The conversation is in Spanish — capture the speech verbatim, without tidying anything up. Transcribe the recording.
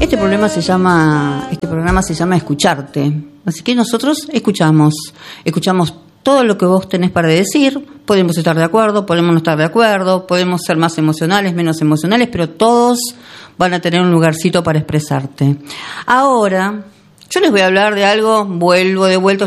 Este programa se llama, este programa se llama Escucharte. Así que nosotros escuchamos, escuchamos todo lo que vos tenés para decir. Podemos estar de acuerdo, podemos no estar de acuerdo, podemos ser más emocionales, menos emocionales, pero todos van a tener un lugarcito para expresarte. Ahora, yo les voy a hablar de algo, vuelvo de vuelta.